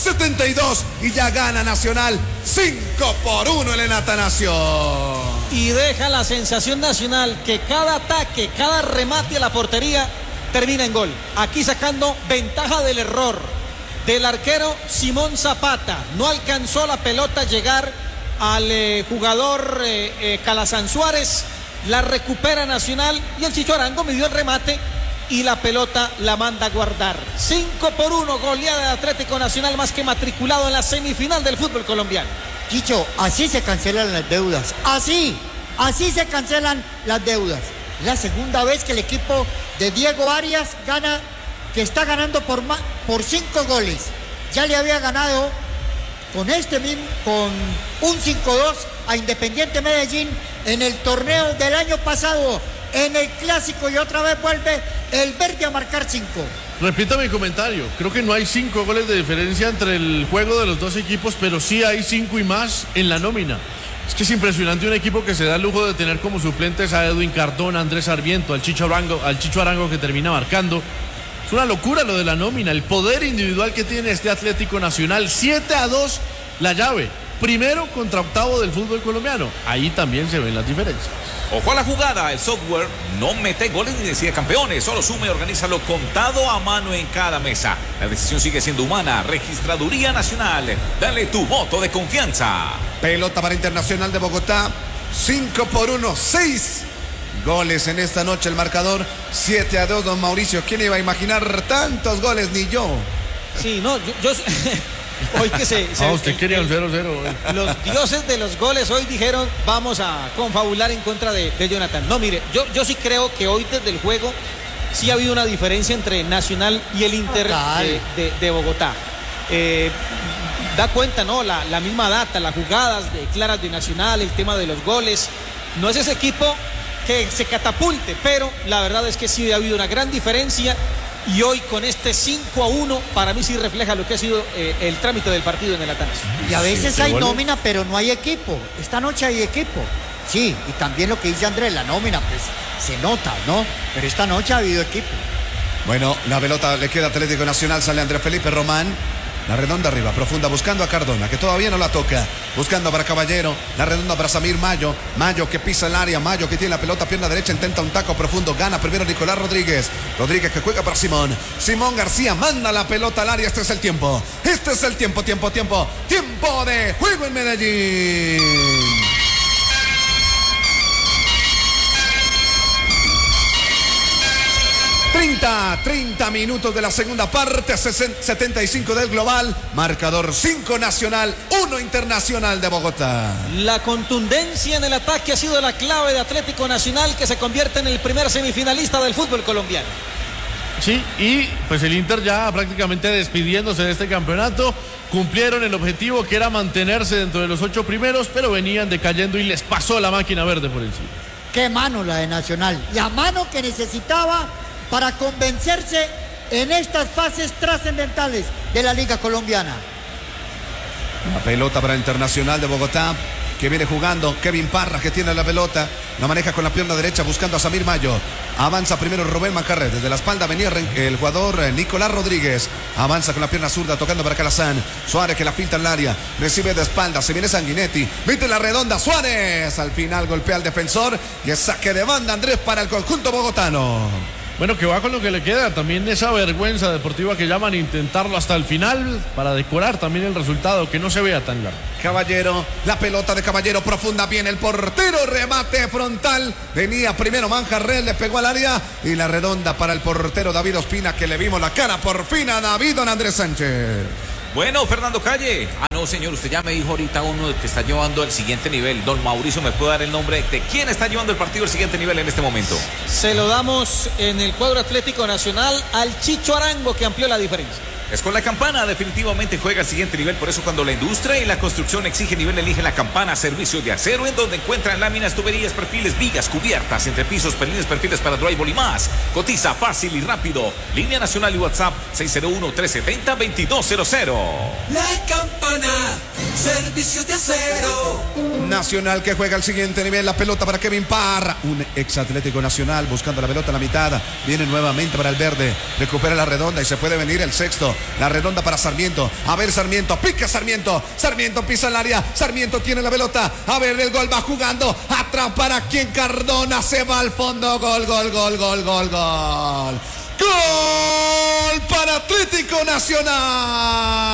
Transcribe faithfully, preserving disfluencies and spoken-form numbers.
setenta y dos y ya gana Nacional cinco por uno en el Atanasio. Y deja la sensación Nacional que cada ataque, cada remate a la portería termina en gol. Aquí sacando ventaja del error del arquero Simón Zapata. No alcanzó la pelota a llegar al eh, jugador eh, eh, Calazán Suárez. La recupera Nacional y el Chicho Arango midió el remate y la pelota la manda a guardar. cinco por uno, goleada de Atlético Nacional, más que matriculado en la semifinal del fútbol colombiano. Chicho, así se cancelan las deudas. Así, así se cancelan las deudas. La segunda vez que el equipo de Diego Arias gana, que está ganando por, ma, por cinco goles. Ya le había ganado con este mismo, con un cinco dos a Independiente Medellín en el torneo del año pasado, en el clásico, y otra vez vuelve el verde a marcar cinco. Repito mi comentario, creo que no hay cinco goles de diferencia entre el juego de los dos equipos, pero sí hay cinco y más en la nómina. Es que es impresionante un equipo que se da el lujo de tener como suplentes a Edwin Cardona, Andrés Sarmiento, al Chicho Arango, al Chicho Arango que termina marcando. Es una locura lo de la nómina, el poder individual que tiene este Atlético Nacional. siete a dos la llave, primero contra octavo del fútbol colombiano. Ahí también se ven las diferencias. Ojo a la jugada, el software no mete goles ni decide campeones, solo suma y organízalo contado a mano en cada mesa. La decisión sigue siendo humana. Registraduría Nacional, dale tu voto de confianza. Pelota para Internacional de Bogotá, cinco por uno, seis goles en esta noche el marcador, siete a dos, don Mauricio. ¿Quién iba a imaginar tantos goles? Ni yo. Sí, no, yo... yo... Hoy que se, se ah, usted el, quería un cero cero. Los dioses de los goles hoy dijeron vamos a confabular en contra de, de Jonathan. No, mire, yo, yo sí creo que hoy desde el juego sí ha habido una diferencia entre Nacional y el Inter de, de, de Bogotá. Eh, da cuenta, ¿no? La, la misma data, las jugadas de, claras de Nacional, el tema de los goles. No es ese equipo que se catapulte, pero la verdad es que sí ha habido una gran diferencia. Y hoy con este cinco a uno, para mí sí refleja lo que ha sido eh, el trámite del partido en el Atanasio. Y a veces sí, hay vuelve. nómina, pero no hay equipo. Esta noche hay equipo. Sí, y también lo que dice Andrés, la nómina, pues se nota, ¿no? Pero esta noche ha habido equipo. Bueno, la pelota le queda Atlético Nacional, sale Andrés Felipe Román. La redonda arriba, profunda, buscando a Cardona, que todavía no la toca. Buscando para Caballero, la redonda para Samir Mayo. Mayo que pisa el área, Mayo que tiene la pelota, pierna derecha, intenta un taco profundo. Gana primero Nicolás Rodríguez. Rodríguez que juega para Simón. Simón García manda la pelota al área. Este es el tiempo. Este es el tiempo, tiempo, tiempo. Tiempo de juego en Medellín. treinta, treinta minutos de la segunda parte, setenta y cinco del global, marcador cinco Nacional, uno Internacional de Bogotá. La contundencia en el ataque ha sido la clave de Atlético Nacional, que se convierte en el primer semifinalista del fútbol colombiano. Sí, y pues el Inter ya prácticamente despidiéndose de este campeonato, cumplieron el objetivo que era mantenerse dentro de los ocho primeros, pero venían decayendo y les pasó la máquina verde por encima. Qué mano la de Nacional, la mano que necesitaba para convencerse en estas fases trascendentales de la Liga Colombiana. La pelota para Internacional de Bogotá, que viene jugando Kevin Parra, que tiene la pelota, la maneja con la pierna derecha buscando a Samir Mayo. Avanza primero Rubén Manjarres, desde la espalda venía el jugador Nicolás Rodríguez. Avanza con la pierna zurda, tocando para Calazán. Suárez que la filtra al área, recibe de espalda, se viene Sanguinetti, mete la redonda, Suárez. Al final golpea al defensor y es saque de banda, Andrés, para el conjunto bogotano. Bueno, que va con lo que le queda, también esa vergüenza deportiva que llaman, intentarlo hasta el final para decorar también el resultado, que no se vea tan largo. Caballero, la pelota de Caballero profunda, viene el portero, remate frontal, venía primero Manjarres, le pegó al área y la redonda para el portero David Ospina, que le vimos la cara por fin a David don Andrés Sánchez. Bueno, Fernando Calle. Ah, no, señor, usted ya me dijo ahorita uno que está llevando al siguiente nivel. Don Mauricio, ¿me puede dar el nombre de quién está llevando el partido al siguiente nivel en este momento? Se lo damos en el cuadro Atlético Nacional al Chicho Arango, que amplió la diferencia. Es con la Campana, definitivamente juega al siguiente nivel. Por eso cuando la industria y la construcción exige nivel, elige la Campana. Servicio de acero, en donde encuentran láminas, tuberías, perfiles, vigas, cubiertas, entrepisos, pelines, perfiles para drywall y más. Cotiza fácil y rápido. Línea nacional y WhatsApp seis cero uno, tres siete cero, dos dos cero cero. La Campana, servicio de acero. Nacional que juega al siguiente nivel, la pelota para Kevin Parra, un ex Atlético Nacional buscando la pelota en la mitad, viene nuevamente para el verde, recupera la redonda y se puede venir el sexto, La redonda para Sarmiento. A ver, Sarmiento. Pica Sarmiento. Sarmiento pisa el área. Sarmiento tiene la pelota. A ver, el gol va jugando. Atrás para quien Cardona se va al fondo. Gol, gol, gol, gol, gol, gol. Gol para Atlético Nacional.